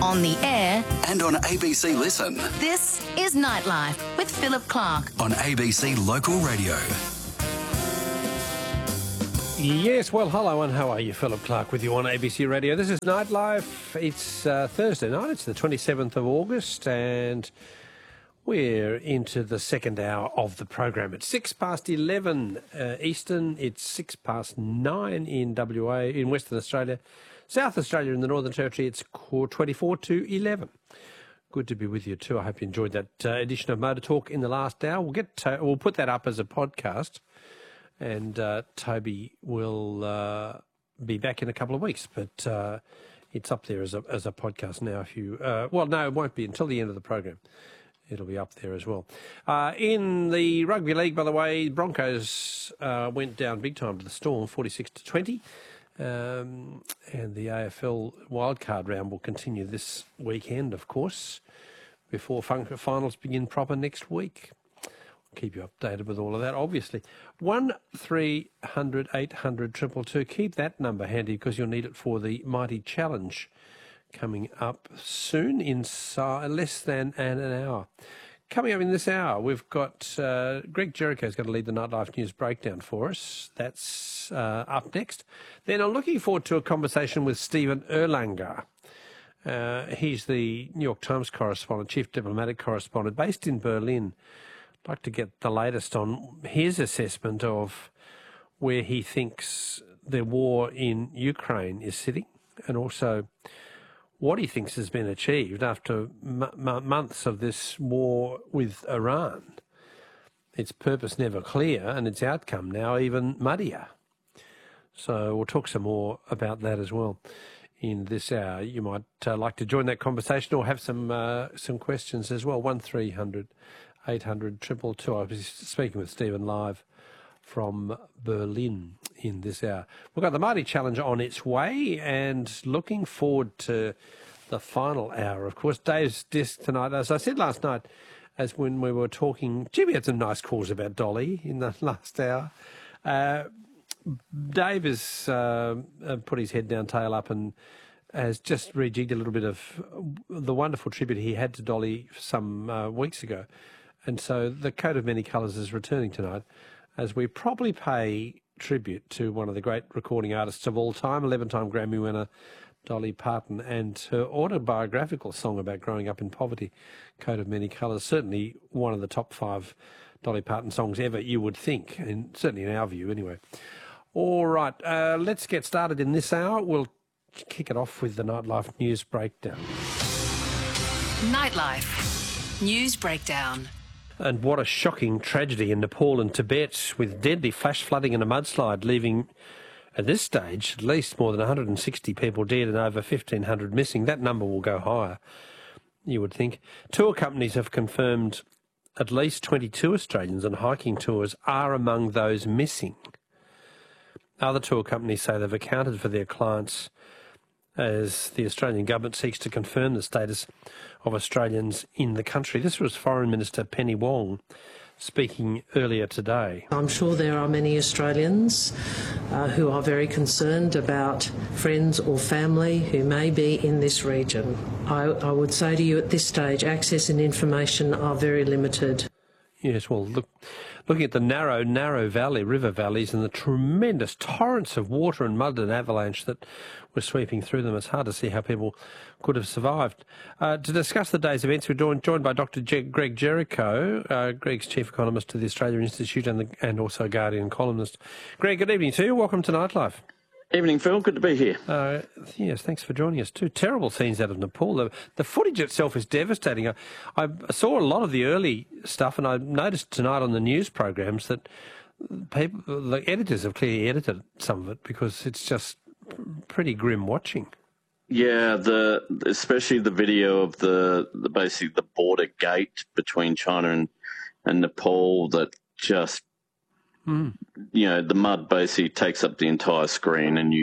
on the air, and on ABC Listen. this is Nightlife with Philip Clark. On ABC Local Radio. Yes, well, hello and how are you? Philip Clark with you on ABC Radio. This is Nightlife. It's Thursday night. It's the 27th of August and we're into the second hour of the program. It's 11 Eastern. It's 9 in WA, in Western Australia. South Australia in the Northern Territory, it's 24 to 11. Good to be with you too. I hope you enjoyed that edition of Motor Talk in the last hour. We'll put that up as a podcast, and Toby will be back in a couple of weeks. But it's up there as a podcast now. If you well, no, it won't be until the end of the program. It'll be up there as well. In the rugby league, by the way, Broncos went down big time to the Storm, 46 to 20. And the AFL wildcard round will continue this weekend, of course, before finals begin proper next week. I'll keep you updated with all of that, obviously. 1300 800 222. Keep that number handy because you'll need it for the Mighty Challenge coming up soon in less than an hour. Coming up in this hour, we've got Greg Jericho's going to lead the Nightlife News Breakdown for us. That's up next. Then I'm looking forward to a conversation with Stephen Erlanger. He's the New York Times correspondent, chief diplomatic correspondent, based in Berlin. I'd like to get the latest on his assessment of where he thinks the war in Ukraine is sitting, and also what he thinks has been achieved after months of this war with Iran. Its purpose never clear and its outcome now even muddier. So we'll talk some more about that as well in this hour. You might like to join that conversation or have some questions as well. 1300 800 222. I was speaking with Stephen live from Berlin in this hour. We've got the Mighty Challenge on its way and looking forward to the final hour. Of course, Dave's disc tonight, as I said last night, as when we were talking, we had some nice calls about Dolly in the last hour. Dave has put his head down, tail up, and has just rejigged a little bit of the wonderful tribute he had to Dolly some weeks ago. And so the Coat of Many Colours is returning tonight, as we probably pay tribute to one of the great recording artists of all time, 11-time Grammy winner Dolly Parton, and her autobiographical song about growing up in poverty, Coat of Many Colours, certainly one of the top 5 Dolly Parton songs ever, you would think, and certainly in our view anyway. All right, let's get started in this hour. We'll kick it off with the Nightlife News Breakdown. Nightlife News Breakdown. And what a shocking tragedy in Nepal and Tibet, with deadly flash flooding and a mudslide, leaving, at this stage, at least more than 160 people dead and over 1,500 missing. That number will go higher, you would think. Tour companies have confirmed at least 22 Australians on hiking tours are among those missing. Other tour companies say they've accounted for their clients as the Australian government seeks to confirm the status of Australians in the country. This was Foreign Minister Penny Wong speaking earlier today. I'm sure there are many Australians who are very concerned about friends or family who may be in this region. I would say to you at this stage, access and information are very limited. Yes, well, looking at the narrow valley, river valleys, and the tremendous torrents of water and mud and avalanche that were sweeping through them, it's hard to see how people could have survived. To discuss the day's events, we're joined by Dr. Greg Jericho, Greg's chief economist to the Australia Institute and also Guardian columnist. Greg, good evening to you. Welcome to Nightlife. Evening, Phil. Good to be here. Yes, thanks for joining us too. Terrible scenes out of Nepal. The footage itself is devastating. I saw a lot of the early stuff, and I noticed tonight on the news programs that the editors have clearly edited some of it because it's just pretty grim watching. Yeah, especially the video of the basically the border gate between China and Nepal that just. You know, the mud basically takes up the entire screen, and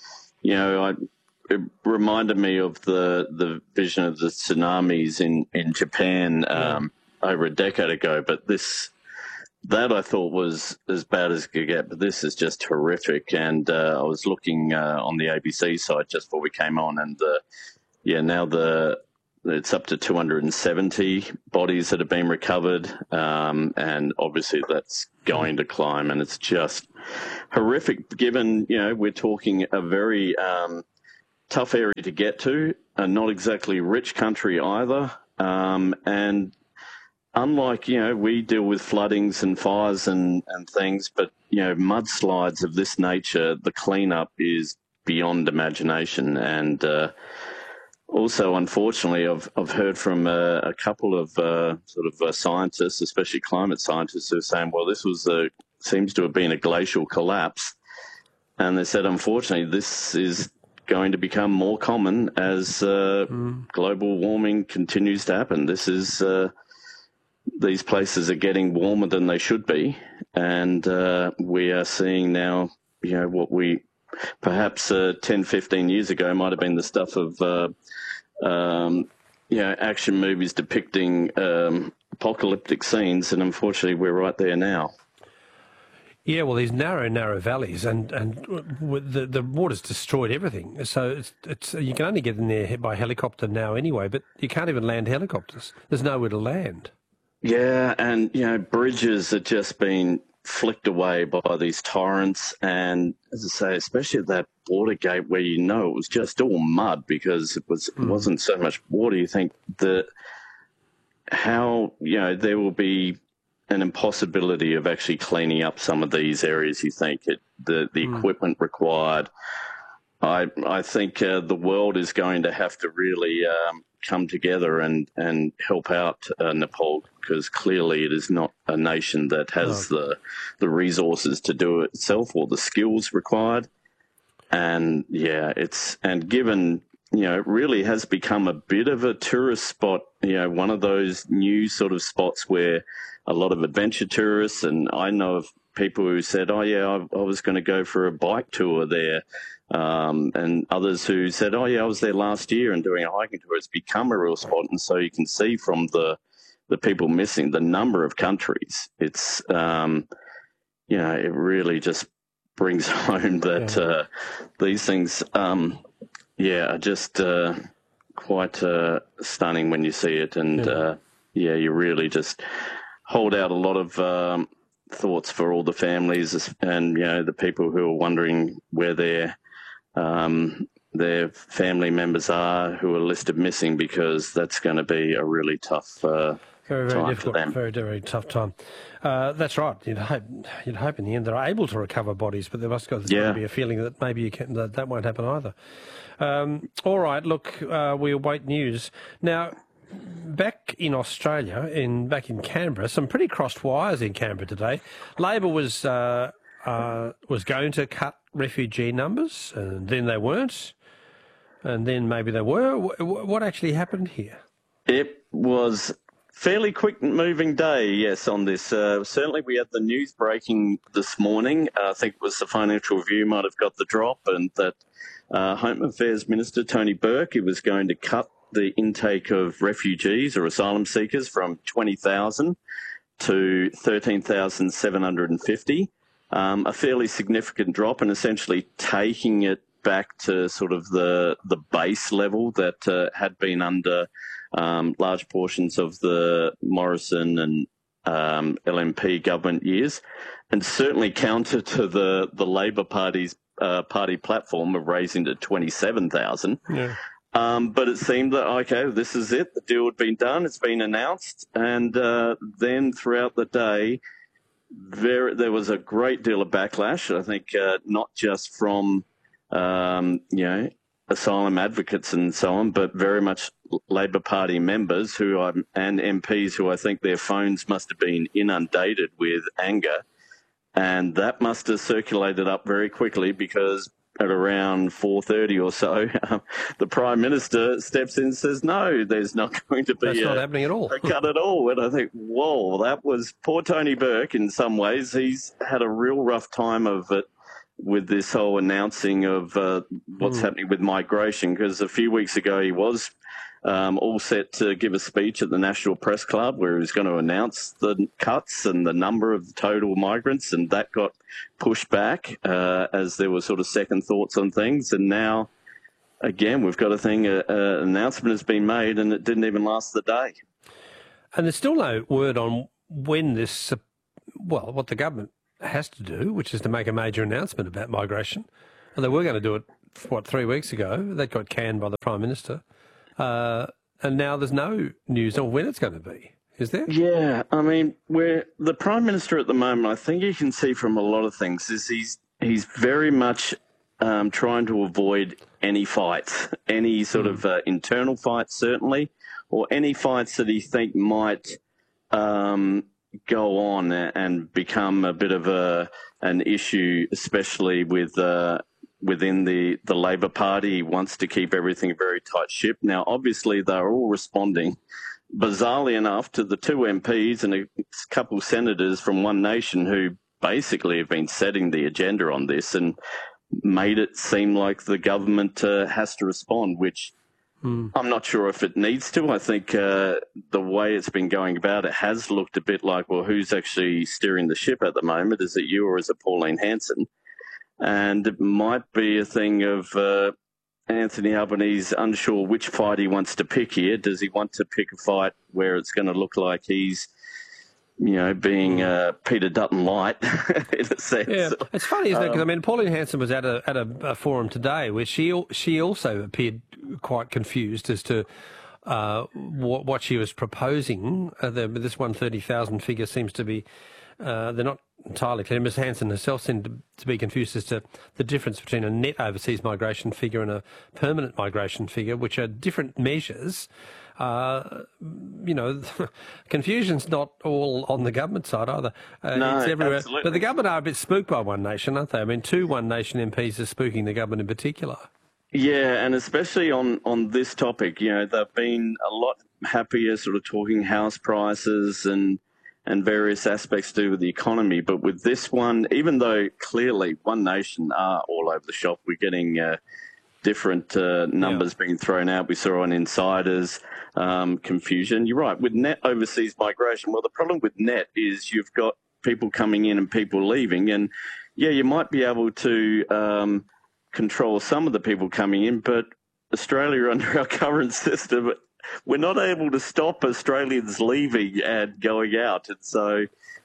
it reminded me of the vision of the tsunamis in Japan over a decade ago. But that I thought was as bad as it could get, but this is just horrific. And I was looking on the ABC site just before we came on, and now it's up to 270 bodies that have been recovered, and obviously that's going to climb, and it's just horrific given, we're talking a very tough area to get to, and not exactly rich country either, and unlike, we deal with floodings and fires and things, but, mudslides of this nature, the cleanup is beyond imagination. And also, unfortunately, I've heard from a couple of scientists, especially climate scientists, who are saying, well, this seems to have been a glacial collapse. And they said, unfortunately, this is going to become more common as global warming continues to happen. These places are getting warmer than they should be, and we are seeing now, what we perhaps 10, 15 years ago might have been the stuff of, action movies depicting apocalyptic scenes, and unfortunately we're right there now. Yeah, well, these narrow valleys, and the water's destroyed everything. So it's you can only get in there by helicopter now anyway, but you can't even land helicopters. There's nowhere to land. Yeah, and, bridges are just being flicked away by these torrents. And as I say, especially at that border gate where it was just all mud because it wasn't so much water. You think there will be an impossibility of actually cleaning up some of these areas. You think the equipment required. I think the world is going to have to really come together and help out Nepal, because clearly it is not a nation that has the resources to do it itself or the skills required. And given, it really has become a bit of a tourist spot, one of those new sort of spots where a lot of adventure tourists, and I know of people who said, I was going to go for a bike tour there. And others who said, I was there last year and doing a hiking tour. It's become a real spot. And so you can see from the people missing, the number of countries, it's, it really just brings home that these things, are just quite stunning when you see it. And, you really just hold out a lot of thoughts for all the families and, the people who are wondering where their family members are who are listed missing, because that's going to be a really tough very time difficult, for them. very, very tough time. That's right. You'd hope in the end they're able to recover bodies, but there's got to be a feeling that maybe that won't happen either. All right, look, we await news. Now, back in Australia, back in Canberra, some pretty crossed wires in Canberra today. Labor was going to cut refugee numbers, and then they weren't, and then maybe they were. What actually happened here? It was fairly quick-moving day, yes, on this. Certainly we had the news breaking this morning. I think it was the Financial Review might have got the drop, and that Home Affairs Minister Tony Burke, he was going to cut the intake of refugees or asylum seekers from 20,000 to 13,750. A fairly significant drop, and essentially taking it back to sort of the base level that had been under large portions of the Morrison and LNP government years, and certainly counter to the Labor Party's party platform of raising to 27,000. Yeah. But it seemed that, okay, this is it. The deal had been done. It's been announced. And then throughout the day, there was a great deal of backlash, I think, not just from, asylum advocates and so on, but very much Labor Party members and MPs who I think their phones must have been inundated with anger. And that must have circulated up very quickly, because at around 4:30 or so, the Prime Minister steps in and says, no, there's not going to be not happening at all. a cut at all. And I think, whoa, that was poor Tony Burke in some ways. He's had a real rough time of it with this whole announcing of what's happening with migration, because a few weeks ago he was all set to give a speech at the National Press Club where he was going to announce the cuts and the number of total migrants, and that got pushed back as there were sort of second thoughts on things. And now again, we've got a thing, an announcement has been made and it didn't even last the day. And there's still no word on when this, what the government has to do, which is to make a major announcement about migration. And they were going to do it, 3 weeks ago. That got canned by the Prime Minister. And now there's no news on when it's going to be. Is there? Yeah, I mean, the Prime Minister at the moment, I think you can see from a lot of things, is he's very much trying to avoid any fights, any sort of internal fights, certainly, or any fights that he think might go on and become a bit of an issue, especially within the Labor Party. He wants to keep everything a very tight ship. Now, obviously, they're all responding, bizarrely enough, to the 2 MPs and a couple of senators from One Nation who basically have been setting the agenda on this and made it seem like the government has to respond, which I'm not sure if it needs to. I think the way it's been going about it has looked a bit like, well, who's actually steering the ship at the moment? Is it you or is it Pauline Hanson? And it might be a thing of Anthony Albanese unsure which fight he wants to pick here. Does he want to pick a fight where it's going to look like he's, being Peter Dutton light in a sense? Yeah, it's funny, isn't it? Because, I mean, Pauline Hanson was at a forum today where she also appeared quite confused as to what she was proposing. This 130,000 figure seems to be, they're not entirely clear. Ms Hanson herself seemed to be confused as to the difference between a net overseas migration figure and a permanent migration figure, which are different measures. Confusion's not all on the government side either. No, it's everywhere. absolutely. But the government are a bit spooked by One Nation, aren't they? I mean, 2 One Nation MPs are spooking the government in particular. Yeah, and especially on this topic, they've been a lot happier sort of talking house prices and various aspects to do with the economy. But with this one, even though clearly One Nation are all over the shop, we're getting different numbers being thrown out. We saw on Insiders confusion. You're right. With net overseas migration, well, the problem with net is you've got people coming in and people leaving. And, yeah, you might be able to control some of the people coming in, but Australia, under our current system, we're not able to stop Australians leaving and going out. And so,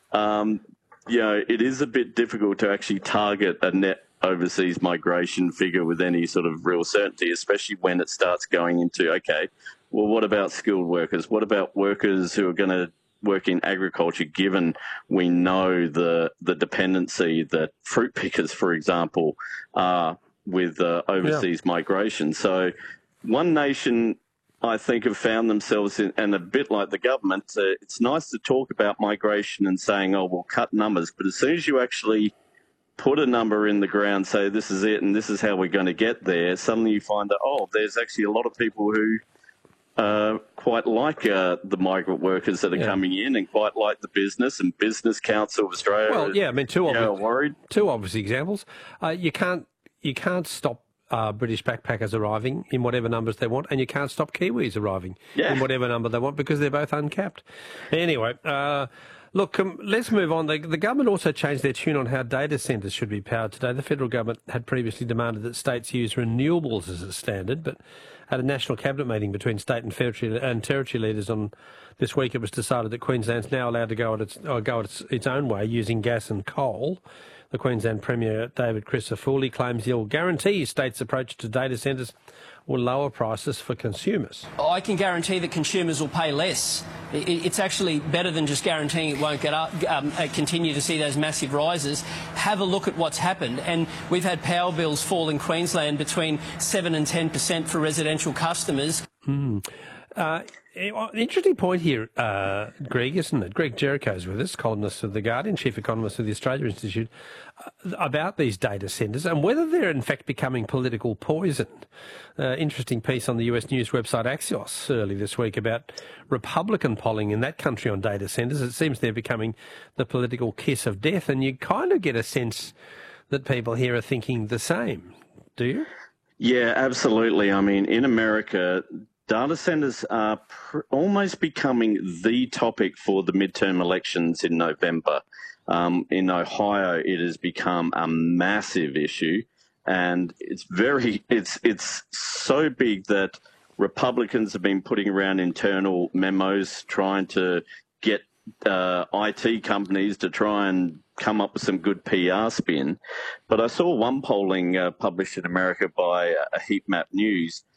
it is a bit difficult to actually target a net overseas migration figure with any sort of real certainty, especially when it starts going into, okay, well, what about skilled workers? What about workers who are going to work in agriculture, given we know the dependency that fruit pickers, for example, are with overseas migration. So One Nation, I think, have found themselves in, and a bit like the government, it's nice to talk about migration and saying, oh, we'll cut numbers. But as soon as you actually put a number in the ground, say this is it and this is how we're going to get there, suddenly you find that, there's actually a lot of people who quite like the migrant workers that are coming in and quite like the business and Business Council of Australia. Well, yeah, I mean, two obvious examples. You can't stop British backpackers arriving in whatever numbers they want, and you can't stop Kiwis arriving in whatever number they want because they're both uncapped. Anyway, look, let's move on. The government also changed their tune on how data centres should be powered today. The federal government had previously demanded that states use renewables as a standard, but at a national cabinet meeting between state and territory leaders on this week, it was decided that Queensland's now allowed to go its own way using gas and coal. The Queensland Premier, David Crisafulli, claims he'll guarantee states' approach to data centres will lower prices for consumers. I can guarantee that consumers will pay less. It's actually better than just guaranteeing it won't continue to see those massive rises. Have a look at what's happened. And we've had power bills fall in Queensland between 7 and 10% for residential customers. Interesting point here, Greg, isn't it? Greg Jericho's with us, columnist of The Guardian, chief economist of the Australia Institute, about these data centres and whether they're in fact becoming political poison. Interesting piece on the US news website Axios early this week about Republican polling in that country on data centres. It seems they're becoming the political kiss of death, and you kind of get a sense that people here are thinking the same. Do you? Yeah, absolutely. I mean, in America, data centres are almost becoming the topic for the midterm elections in November. In Ohio, it has become a massive issue. and it's so big that Republicans have been putting around internal memos trying to get IT companies to try and come up with some good PR spin. But I saw one polling published in America by Heat Map News